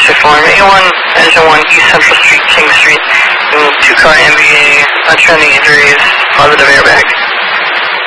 emergency form. A1, Engine 1, East Central Street, King Street, 2-car MBA, trending injuries, positive airbag.